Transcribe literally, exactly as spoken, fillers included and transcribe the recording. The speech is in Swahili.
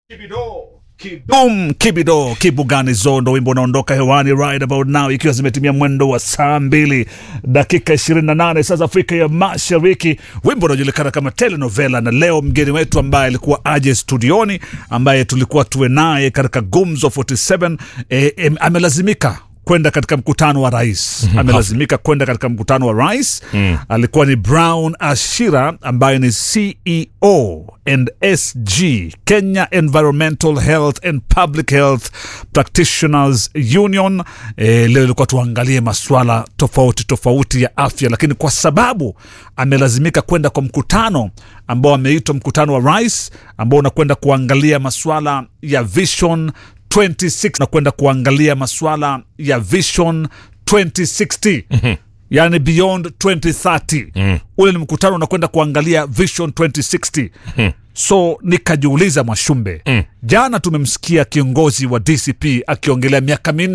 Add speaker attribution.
Speaker 1: Kibido, Kidum, Kibido, Kibugani Zondo, wimbo unaondoka hewani right about now, ikiwa zimetimia mwendo wa saa mbili dakika ishirini na nane sasa Afrika ya Mashariki. Wimbo unajulikana kama telenovela, na leo mgeni wetu ambaye alikuwa aje studioni, ambaye tulikuwa tuwe naye katika Gumzo arobaini na saba, e, e, amelazimika kwenda katika mkutano wa rais. Amelazimika kwenda katika mkutano wa rais. Mm. Alikuwa ni Brown Ashira ambaye ni C E O and S G, Kenya Environmental Health and Public Health Practitioners Union. E, leo ilikuwa tuangalie masuala tofauti tofauti ya afya, lakini kwa sababu amelazimika kwenda kwa mkutano ambao ameitwa mkutano wa rais, ambao unakwenda kuangalia masuala ya Vision twenty sixty, na kwenda kuangalia masuala ya Vision twenty sixty. Mm-hmm. Yani beyond twenty thirty. Mm. Ule ni mkutano unakwenda kuangalia Vision twenty sixty. Mm. So nikajiuliza Mwashumbe, mm. jana tumemsikia kiongozi wa D C P akiongelea miaka minne